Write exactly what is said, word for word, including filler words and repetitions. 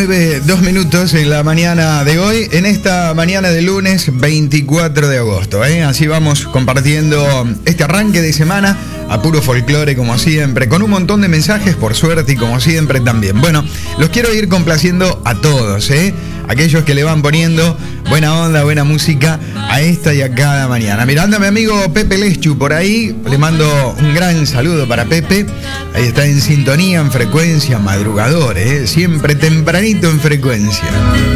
nueve, dos minutos en la mañana de hoy, en esta mañana de lunes veinticuatro de agosto, ¿eh? Así vamos compartiendo este arranque de semana a puro folclore como siempre, con un montón de mensajes por suerte y como siempre también. Bueno, los quiero ir complaciendo a todos, ¿eh? Aquellos que le van poniendo buena onda, buena música a esta y a cada mañana. Mirá, anda mi amigo Pepe Leschu por ahí, le mando un gran saludo para Pepe. Ahí está en sintonía, en frecuencia, madrugador, ¿eh? Siempre tempranito en frecuencia.